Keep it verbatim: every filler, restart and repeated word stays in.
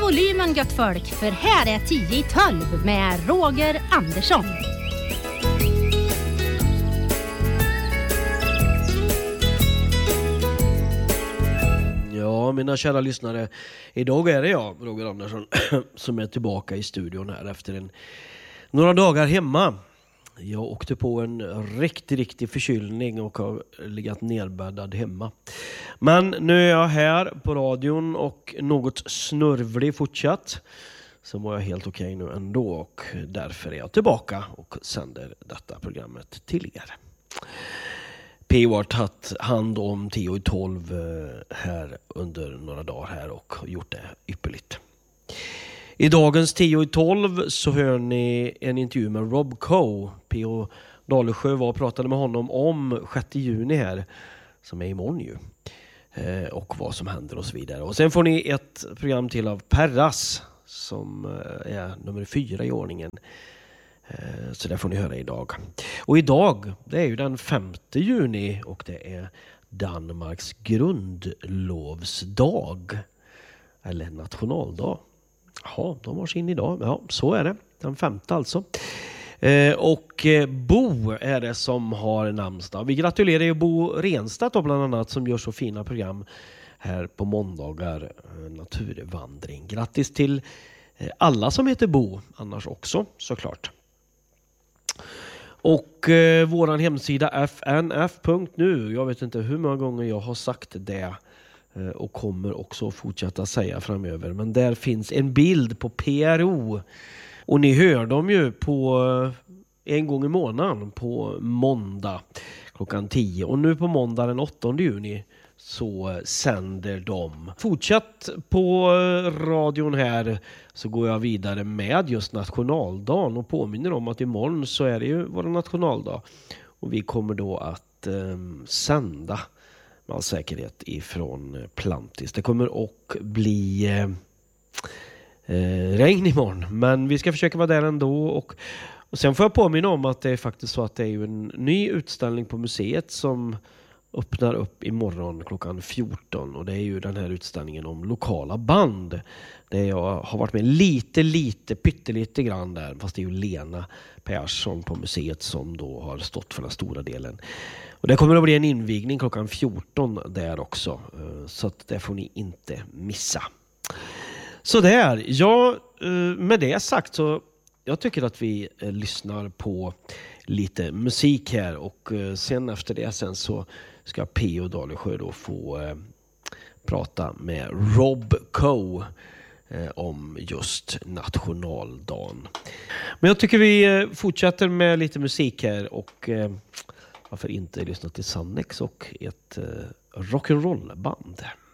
volymen gött folk, för här är tio i tolv med Roger Andersson. Ja, mina kära lyssnare, idag är det jag, Roger Andersson, som är tillbaka i studion här efter en, några dagar hemma. Jag åkte på en riktig, riktig förkylning och har legat nedbäddad hemma. Men nu är jag här på radion och något snörvlig fortsatt. Så var jag helt okej nu ändå och därför är jag tillbaka och sänder detta programmet till er. P har tagit hand om tio i tolv här under några dagar här och gjort det ypperligt. I dagens tio i tolv så hör ni en intervju med Rob Coe. P O Dalesjö var och pratade med honom om sjätte juni här, som är imorgon ju. Eh, och vad som händer och så vidare. Och sen får ni ett program till av Perras som är nummer fyra i ordningen. Eh, så det får ni höra idag. Och idag, det är ju den femte juni och det är Danmarks grundlovsdag. Eller nationaldag. Ja, de har sin idag. Ja, så är det. Den femte alltså. Eh, och eh, Bo är det som har namnsdag. Vi gratulerar ju Bo Renstedt då, bland annat, som gör så fina program här på måndagar. Eh, naturvandring. Grattis till eh, alla som heter Bo, annars också såklart. Och eh, våran hemsida f n f punkt nu. Jag vet inte hur många gånger jag har sagt det. Och kommer också fortsätta säga framöver. Men där finns en bild på P R O. Och ni hör dem ju på en gång i månaden på måndag klockan tio. Och nu på måndag den åttonde juni så sänder de. Fortsatt på radion här så går jag vidare med just nationaldagen. Och påminner om att imorgon så är det ju vår nationaldag. Och vi kommer då att eh, sända med all säkerhet ifrån Plantis. Det kommer att bli eh, regn imorgon. Men vi ska försöka vara där ändå. Och, och sen får jag påminna om att det är faktiskt så att det är ju en ny utställning på museet som öppnar upp imorgon klockan fjorton. Och det är ju den här utställningen om lokala band. Där jag har varit med lite, lite, pyttelite grann där. Fast det är ju Lena Persson på museet som då har stått för den stora delen. Och det kommer att bli en invigning klockan fjorton där också. Så att det får ni inte missa. Så där, ja, med det sagt så jag tycker att vi lyssnar på lite musik här. Och sen efter det sen så ska P O Dalesjö då få eh, prata med Rob Coe eh, om just nationaldagen. Men jag tycker vi eh, fortsätter med lite musik här och eh, varför inte lyssna till Sannex och ett eh, rock'n'roll-band.